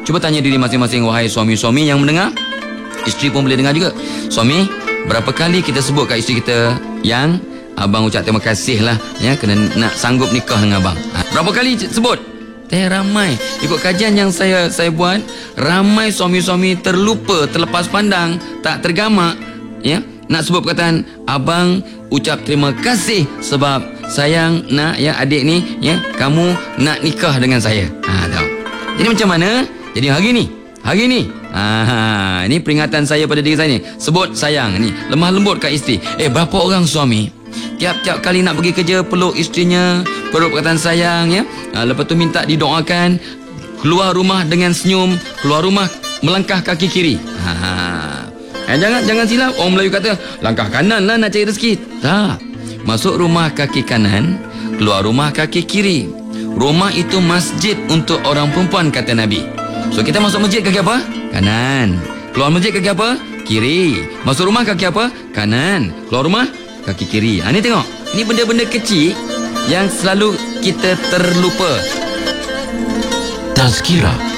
Cuba tanya diri masing-masing, wahai suami-suami yang mendengar. Isteri pun boleh dengar juga. Suami, berapa kali kita sebut kat isteri kita yang abang ucap terima kasih lah ya, kena nak sanggup nikah dengan abang. Berapa kali sebut? Ramai. Ikut kajian yang saya buat, ramai suami-suami terlupa, terlepas pandang, tak tergamak ya, nak sebut perkataan abang ucap terima kasih sebab sayang nak ya adik ni ya, kamu nak nikah dengan saya. Tahu. Jadi macam mana? Jadi hari ni ini peringatan saya pada diri saya ni. Sebut sayang ni, lemah lembut kat isteri. Berapa orang suami tiap-tiap kali nak pergi kerja peluk isterinya, peluk perkataan sayang ya. Lepas tu minta didoakan, keluar rumah dengan senyum, keluar rumah melangkah kaki kiri. Jangan silap, orang Melayu kata langkah kanan lah nak cari rezeki. Tak. Masuk rumah kaki kanan, keluar rumah kaki kiri. Rumah itu masjid untuk orang perempuan, kata Nabi. So kita masuk masjid kaki apa? Kanan. Keluar masjid kaki apa? Kiri. Masuk rumah kaki apa? Kanan. Keluar rumah kaki kiri. Ni tengok, ni benda-benda kecil yang selalu kita terlupa. Tazkirah